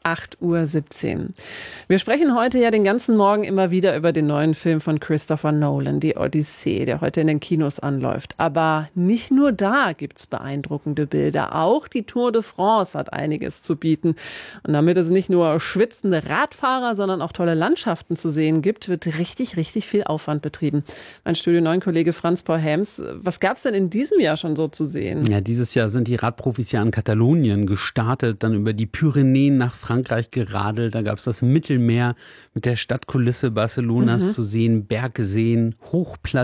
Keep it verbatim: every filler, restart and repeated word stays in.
acht Uhr siebzehn. Wir sprechen heute ja den ganzen Morgen immer wieder über den neuen Film von Christopher Nolan, die Odyssee, der heute in den Kinos anläuft. Aber nicht nur da gibt's beeindruckende Bilder. Auch die Tour de France hat einiges zu bieten. Und damit es nicht nur schwitzende Radfahrer, sondern auch tolle Landschaften zu sehen gibt, wird richtig, richtig viel Aufwand betrieben. Mein Studio neun Kollege Franz Paul Helms, was gab's denn in diesem Jahr schon so zu sehen? Ja, dieses Jahr sind die Radprofis ja in Katalonien gestartet, dann über die Pyrenäen nach Frankreich geradelt. Da gab es das Mittelmeer mit der Stadtkulisse Barcelonas mhm. zu sehen, Bergseen, Hochplateaus.